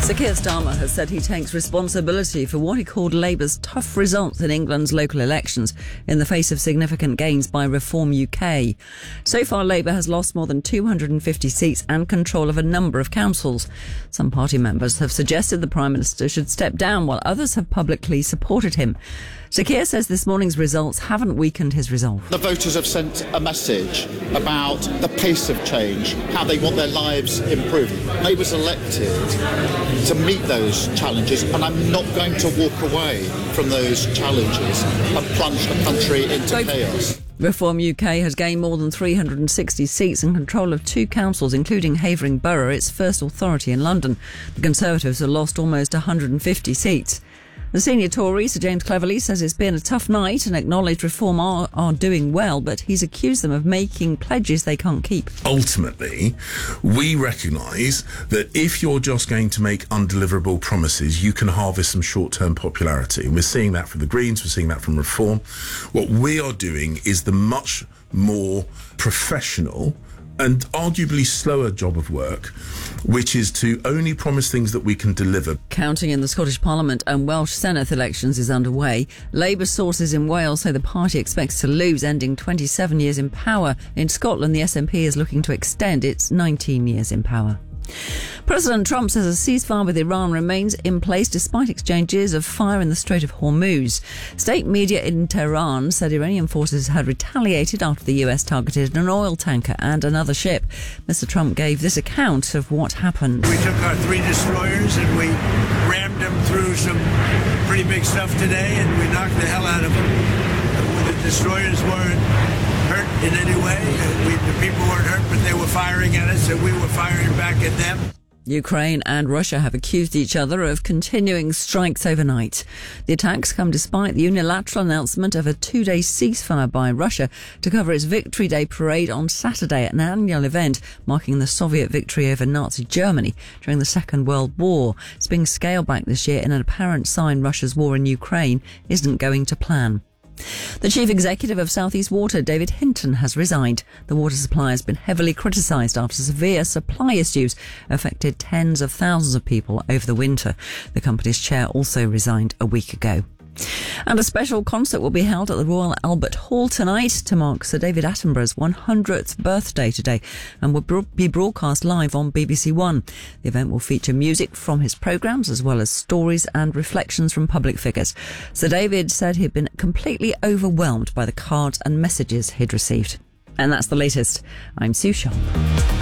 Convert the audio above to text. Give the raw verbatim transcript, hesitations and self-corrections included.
Sir Keir Starmer has said he takes responsibility for what he called Labour's tough results in England's local elections in the face of significant gains by Reform U K. So far, Labour has lost more than two hundred fifty seats and control of a number of councils. Some party members have suggested the Prime Minister should step down, while others have publicly supported him. Sir Keir says this morning's results haven't weakened his resolve. The voters have sent a message about the pace of change, how they want their lives improved. Labour's elected to meet those challenges, and I'm not going to walk away from those challenges and plunge the country into so, chaos. Reform U K has gained more than three hundred sixty seats and control of two councils, including Havering Borough, its first authority in London. The Conservatives have lost almost one hundred fifty seats. The senior Tory, Sir James Cleverly, says it's been a tough night and acknowledged Reform are, are doing well, but he's accused them of making pledges they can't keep. Ultimately, we recognise that if you're just going to make undeliverable promises, you can harvest some short-term popularity. And we're seeing that from the Greens, we're seeing that from Reform. What we are doing is the much more professional and arguably slower job of work, which is to only promise things that we can deliver. Counting in the Scottish Parliament and Welsh Senedd elections is underway. Labour sources in Wales say the party expects to lose, ending twenty-seven years in power. In Scotland, the S N P is looking to extend its nineteen years in power. President Trump says a ceasefire with Iran remains in place despite exchanges of fire in the Strait of Hormuz. State media in Tehran said Iranian forces had retaliated after the U S targeted an oil tanker and another ship. Mister Trump gave this account of what happened. We took our three destroyers and we rammed them through some pretty big stuff today, and we knocked the hell out of them. The destroyers weren't hurt in any way. We, the people weren't hurt, but they were firing at us and we were firing back at them. Ukraine and Russia have accused each other of continuing strikes overnight. The attacks come despite the unilateral announcement of a two-day ceasefire by Russia to cover its Victory Day parade on Saturday, an annual event marking the Soviet victory over Nazi Germany during the Second World War. It's being scaled back this year in an apparent sign Russia's war in Ukraine isn't going to plan. The chief executive of South East Water, David Hinton, has resigned. The water supply has been heavily criticised after severe supply issues affected tens of thousands of people over the winter. The company's chair also resigned a week ago. And a special concert will be held at the Royal Albert Hall tonight to mark Sir David Attenborough's one hundredth birthday today and will be broadcast live on B B C One. The event will feature music from his programmes as well as stories and reflections from public figures. Sir David said he'd been completely overwhelmed by the cards and messages he'd received. And that's the latest. I'm Sue Sharp.